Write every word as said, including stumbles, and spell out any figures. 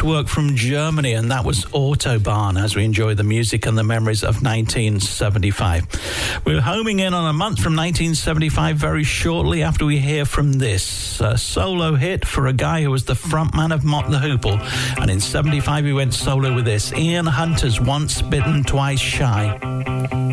Kraftwerk from Germany, and that was Autobahn, as we enjoy the music and the memories of nineteen seventy-five. We're homing in on a month from nineteen seventy-five very shortly after we hear from this a solo hit for a guy who was the frontman of Mott the Hoople, and in seventy-five he went solo with this, Ian Hunter's Once Bitten, Twice Shy.